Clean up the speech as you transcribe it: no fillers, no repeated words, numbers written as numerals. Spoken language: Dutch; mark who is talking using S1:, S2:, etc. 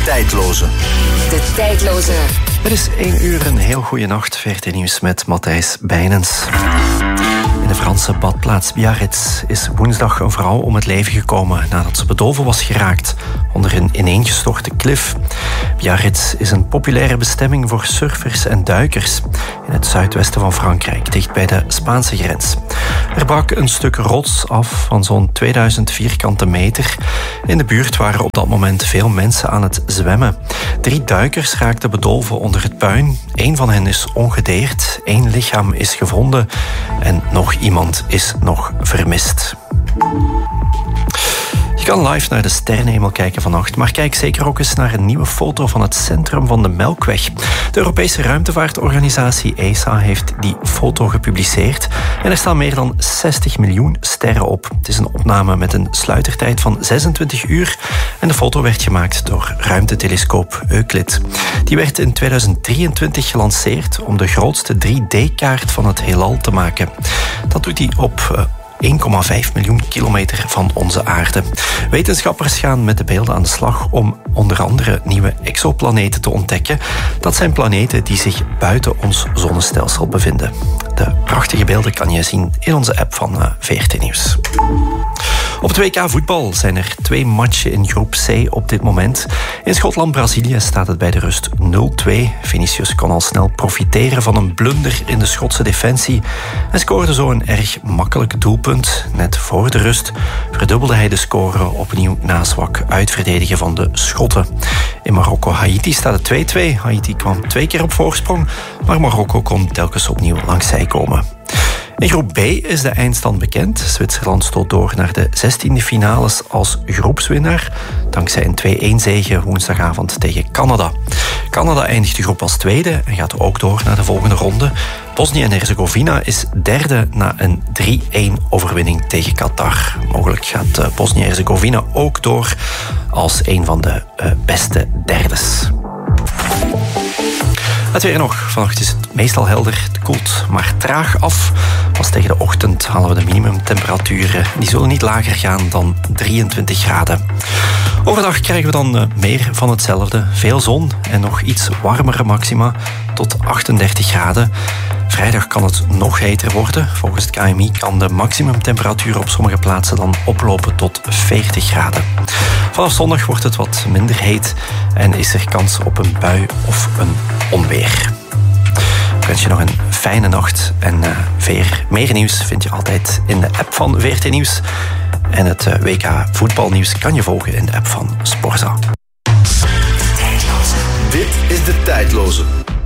S1: Tijdloze.
S2: De Tijdloze.
S3: Het is 1 uur, een heel goede nacht. VRT Nieuws met Matthijs Bijnens. In de Franse badplaats Biarritz is woensdag een vrouw om het leven gekomen nadat ze bedolven was geraakt onder een ineengestorte klif. Biarritz is een populaire bestemming voor surfers en duikers in het zuidwesten van Frankrijk, dicht bij de Spaanse grens. Er brak een stuk rots af van zo'n 2000 vierkante meter. In de buurt waren op dat moment veel mensen aan het zwemmen. 3 duikers raakten bedolven onder het puin. 1 van hen is ongedeerd, 1 lichaam is gevonden en nog iemand is nog vermist. Je kan live naar de sterrenhemel kijken vannacht, maar kijk zeker ook eens naar een nieuwe foto van het centrum van de Melkweg. De Europese ruimtevaartorganisatie ESA heeft die foto gepubliceerd en er staan meer dan 60 miljoen sterren op. Het is een opname met een sluitertijd van 26 uur en de foto werd gemaakt door ruimtetelescoop Euclid. Die werd in 2023 gelanceerd om de grootste 3D-kaart van het heelal te maken. Dat doet hij op 1,5 miljoen kilometer van onze aarde. Wetenschappers gaan met de beelden aan de slag om onder andere nieuwe exoplaneten te ontdekken. Dat zijn planeten die zich buiten ons zonnestelsel bevinden. De prachtige beelden kan je zien in onze app van VRT Nieuws. Op het WK voetbal zijn er 2 matchen in groep C op dit moment. In Schotland-Brazilië staat het bij de rust 0-2. Vinicius kon al snel profiteren van een blunder in de Schotse defensie en scoorde zo een erg makkelijk doelpunt. Net voor de rust verdubbelde hij de score opnieuw na zwak uitverdedigen van de Schotten. In Marokko-Haiti staat het 2-2. Haiti kwam 2 keer op voorsprong, maar Marokko kon telkens opnieuw langs zij komen. In groep B is de eindstand bekend. Zwitserland stoot door naar de 16e finales als groepswinnaar, dankzij een 2-1 zege woensdagavond tegen Canada. Canada eindigt de groep als tweede en gaat ook door naar de volgende ronde. Bosnië en Herzegovina is derde na een 3-1 overwinning tegen Qatar. Mogelijk gaat Bosnië en Herzegovina ook door als een van de beste derdes. Het weer nog. Vannacht is het meestal helder. Het koelt maar traag af. Pas tegen de ochtend halen we de minimumtemperaturen. Die zullen niet lager gaan dan 23 graden. Overdag krijgen we dan meer van hetzelfde. Veel zon en nog iets warmere maxima tot 38 graden. Vrijdag kan het nog heter worden. Volgens het KMI kan de maximumtemperatuur op sommige plaatsen dan oplopen tot 40 graden. Vanaf zondag wordt het wat minder heet en is er kans op een bui of een onweer. Ik wens je nog een fijne nacht en meer nieuws vind je altijd in de app van VRT Nieuws. En het WK voetbalnieuws kan je volgen in de app van Sporza.
S1: Dit is de Tijdloze.